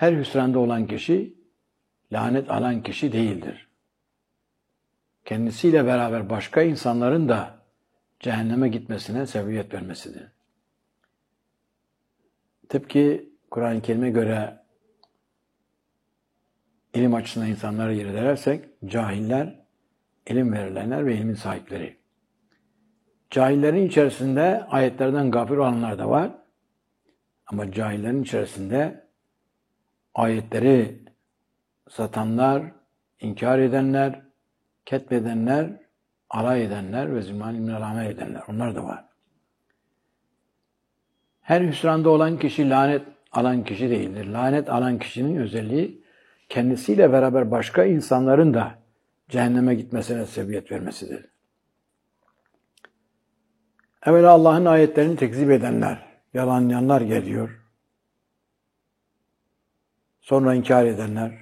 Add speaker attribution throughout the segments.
Speaker 1: Her hüsranda olan kişi lanet alan kişi değildir. Kendisiyle beraber başka insanların da cehenneme gitmesine sebebiyet vermesidir. Tıpkı Kur'an-ı Kerim'e göre ilim açısından insanları irdelersek, cahiller, ilim verilenler ve ilmin sahipleri. Cahillerin içerisinde ayetlerden gafil olanlar da var. Ama cahillerin içerisinde ayetleri satanlar, inkar edenler, ketbedenler, alay edenler ve zulmen ilmine rağmen edenler. Onlar da var. Her hüsranda olan kişi lanet alan kişi değildir. Lanet alan kişinin özelliği kendisiyle beraber başka insanların da cehenneme gitmesine sebebiyet vermesidir. Evvela Allah'ın ayetlerini tekzip edenler, yalanlayanlar geliyor. Sonra inkar edenler,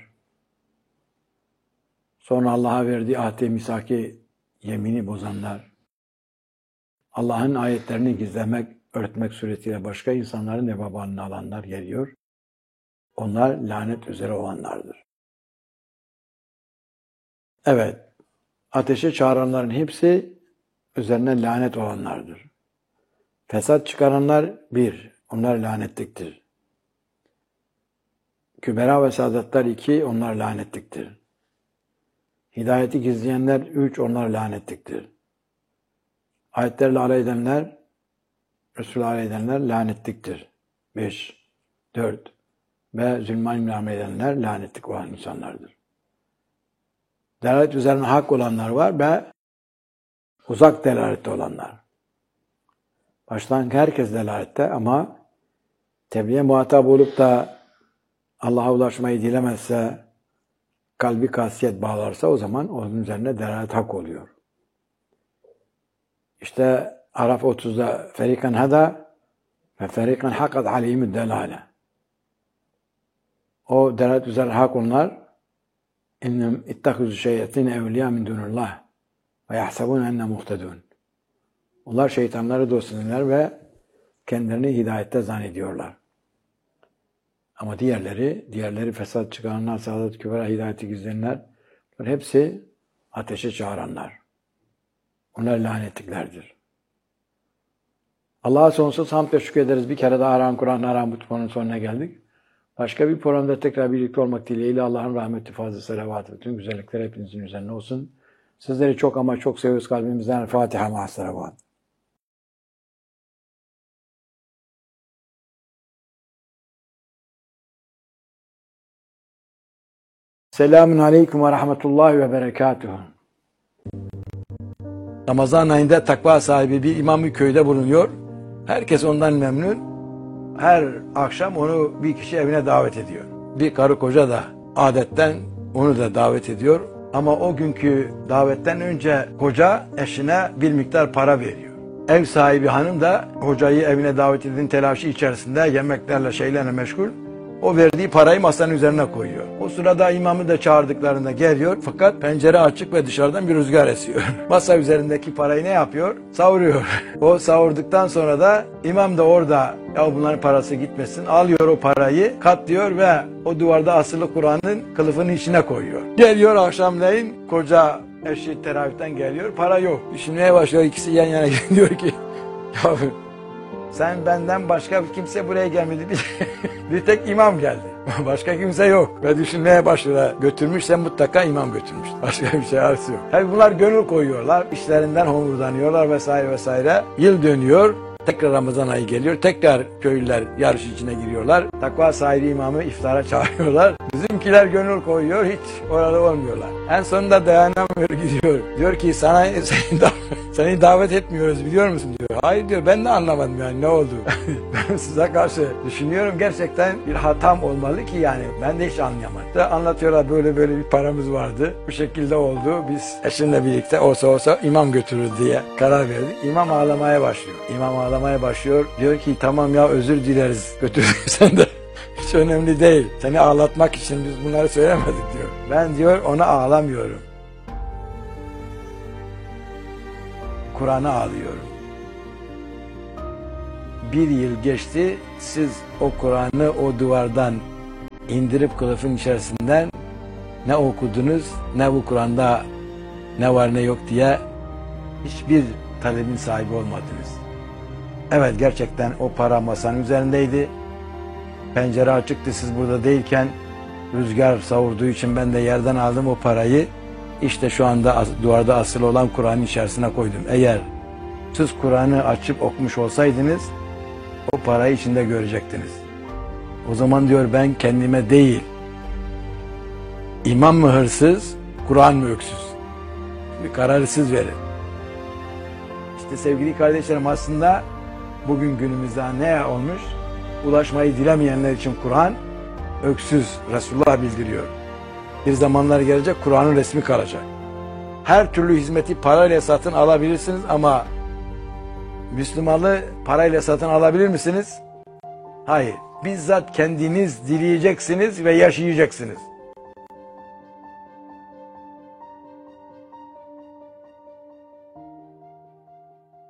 Speaker 1: sonra Allah'a verdiği ahd-i misaki yemini bozanlar, Allah'ın ayetlerini gizlemek, örtmek suretiyle başka insanların vebalini alanlar geliyor. Onlar lanet üzere olanlardır. Evet, ateşe çağıranların hepsi üzerine lanet olanlardır. Fesat çıkaranlar onlar lanetliktir. Kübera ve saadatlar 2, onlar lanetliktir. Hidayeti gizleyenler 3, onlar lanetliktir. Ayetlerle alay edenler, Resul'e alay edenler lanetliktir. 5, 4 ve zulmen ilmine edenler lanetlik olan insanlardır. Delalet üzerine hak olanlar var ve uzak delalette olanlar. Baştan herkes delalette ama tebliğe muhatap olup da Allah'a ulaşmayı dilemezse, kalbi kasiyet bağlarsa o zaman onun üzerine delalet hak oluyor. İşte Araf 30'da ferikan hada ve ferikan hakat aleyhimü delale. O delalet üzerine hak onlar innem ittahuzu şeyatine evliya min dunullah ve yahsabun enne muhtedun. Onlar şeytanları dost edinler ve kendilerini hidayette zannediyorlar. Ama diğerleri fesat çıkaranlar, saadet kübra, hidayeti gizleyenler, hepsi ateşe çağıranlar. Onlar lanetliklerdir. Allah'a sonsuz hamd ve şükrederiz. Bir kere daha Aram Kur'an, Aram Mutfağı'nın sonuna geldik. Başka bir programda tekrar birlikte olmak dileğiyle Allah'ın rahmeti, fazla selavatı, bütün güzellikler hepinizin üzerine olsun. Sizleri çok ama çok seviyoruz kalbimizden. Fatiha ma'as salavat. Selamun aleyküm ve rahmetullahi ve berekatuhu. Ramazan ayında takva sahibi bir imam bir köyde bulunuyor. Herkes ondan memnun. Her akşam onu bir kişi evine davet ediyor. Bir karı koca da adetten onu da davet ediyor. Ama o günkü davetten önce koca eşine bir miktar para veriyor. Ev sahibi hanım da hocayı evine davet edin telaşı içerisinde yemeklerle şeylerle meşgul. O verdiği parayı masanın üzerine koyuyor. O sırada imamı da çağırdıklarında geliyor. Fakat pencere açık ve dışarıdan bir rüzgar esiyor. Masa üzerindeki parayı ne yapıyor? Savuruyor. O savurduktan sonra da imam da orada ya bunların parası gitmesin. Alıyor o parayı, katlıyor ve o duvarda asılı Kur'an'ın kılıfının içine koyuyor. Geliyor akşamleyin koca eşi teravihten geliyor. Para yok. Düşünmeye başlıyor. İkisi yan yana diyor ki ya sen benden başka kimse buraya gelmedi. Bir tek imam geldi. Başka kimse yok. Ve düşünmeye başlıyor. Götürmüşse mutlaka imam götürmüş. Başka bir şey arası yok. Tabi bunlar gönül koyuyorlar. İşlerinden homurdanıyorlar vesaire vesaire. Yıl dönüyor. Tekrar Ramazan ayı geliyor. Tekrar köylüler yarış içine giriyorlar. Takva sahibi imamı iftara çağırıyorlar. Bizimkiler gönül koyuyor. Hiç orada olmuyorlar. En sonunda dayanamıyor gidiyor. Diyor ki seni davet etmiyoruz biliyor musun diyor. Hayır diyor ben de anlamadım yani ne oldu. Ben size karşı düşünüyorum gerçekten bir hatam olmalı ki yani ben de hiç anlayamadım. Anlatıyorlar böyle bir paramız vardı. Bu şekilde oldu. Biz eşimle birlikte olsa imam götürür diye karar verdik. İmam ağlamaya başlıyor. İmam ağlamaya başlıyor. Diyor ki tamam ya özür dileriz götürürsen de. Hiç önemli değil. Seni ağlatmak için biz bunları söylemedik diyor. Ben diyor ona ağlamıyorum. Kur'an'a ağlıyorum. Bir yıl geçti, siz o Kur'an'ı o duvardan indirip kılıfın içerisinden ne okudunuz, ne bu Kur'an'da ne var ne yok diye hiçbir talebin sahibi olmadınız. Evet, gerçekten o para masanın üzerindeydi. Pencere açıktı siz burada değilken, rüzgar savurduğu için ben de yerden aldım o parayı. İşte şu anda duvarda asılı olan Kur'an'ın içerisine koydum. Eğer siz Kur'an'ı açıp okumuş olsaydınız o parayı içinde görecektiniz. O zaman diyor ben kendime değil, İmam mı hırsız, Kur'an mı öksüz? Bir kararı siz verin. İşte sevgili kardeşlerim, aslında bugün günümüzde ne olmuş? Ulaşmayı dilemeyenler için Kur'an öksüz, Resulullah bildiriyor. Bir zamanlar gelecek, Kur'an'ın resmi kalacak. Her türlü hizmeti parayla satın alabilirsiniz ama Müslümanlığı parayla satın alabilir misiniz? Hayır. Bizzat kendiniz dileyeceksiniz ve yaşayacaksınız.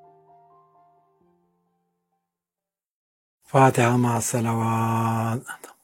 Speaker 1: Fatiha ma salavat.